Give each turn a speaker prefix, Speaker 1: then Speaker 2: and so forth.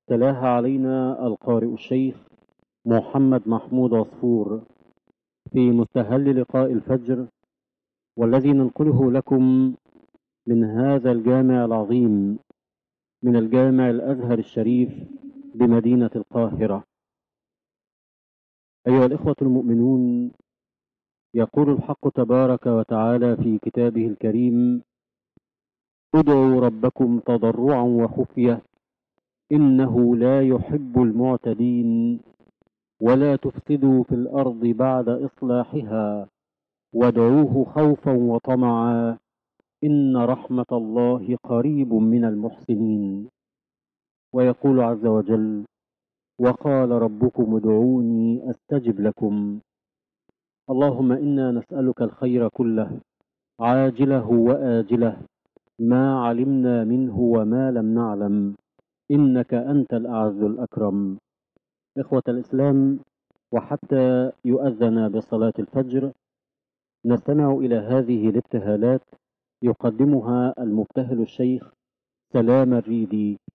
Speaker 1: تلاها علينا القارئ الشيخ محمد محمود عصفور في مستهل لقاء الفجر، والذي ننقله لكم من هذا الجامع العظيم، من الجامع الأزهر الشريف بمدينة القاهرة. أيها الإخوة المؤمنون، يقول الحق تبارك وتعالى في كتابه الكريم: ادعوا ربكم تضرعا وخفية إنه لا يحب المعتدين ولا تفسدوا في الأرض بعد إصلاحها وادعوه خوفا وطمعا إن رحمة الله قريب من المحسنين. ويقول عز وجل: وقال ربكم ادعوني أستجب لكم. اللهم إنا نسألك الخير كله عاجله وآجله ما علمنا منه وما لم نعلم، إنك أنت الأعز الأكرم. إخوة الإسلام، وحتى يؤذن بصلاة الفجر نستمع إلى هذه الابتهالات يقدمها المبتهل الشيخ سلام الريدي